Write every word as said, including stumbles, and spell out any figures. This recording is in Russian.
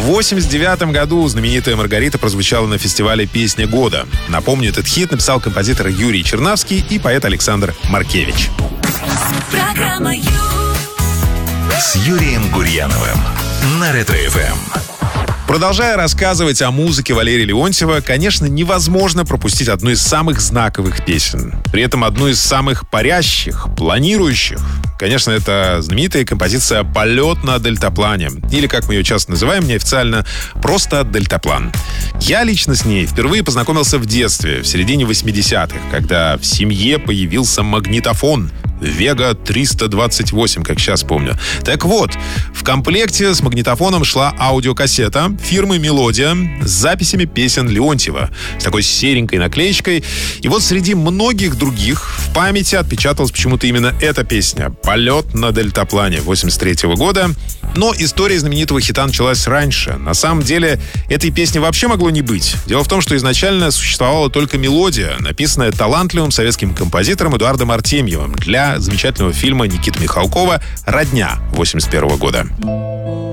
В восемьдесят девятом году знаменитая «Маргарита» прозвучала на фестивале «Песня года». Напомню, этот хит написал композитор Юрий Чернавский и поэт Александр Маркевич. Программа «Ю». С Юрием Гурьяновым на Ретро-эф эм. Продолжая рассказывать о музыке Валерия Леонтьева, конечно, невозможно пропустить одну из самых знаковых песен. При этом одну из самых парящих, планирующих. Конечно, это знаменитая композиция «Полет на дельтаплане». Или, как мы ее часто называем неофициально, просто «Дельтаплан». Я лично с ней впервые познакомился в детстве, в середине восьмидесятых, когда в семье появился магнитофон Вега триста двадцать восемь, как сейчас помню. Так вот, в комплекте с магнитофоном шла аудиокассета фирмы «Мелодия» с записями песен Леонтьева, с такой серенькой наклеечкой. И вот среди многих других в памяти отпечаталась почему-то именно эта песня «Полет на дельтаплане» восемьдесят третьего года. Но история знаменитого хита началась раньше. На самом деле, этой песни вообще могло не быть. Дело в том, что изначально существовала только мелодия, написанная талантливым советским композитором Эдуардом Артемьевым для замечательного фильма Никиты Михалкова «Родня» восемьдесят первого года.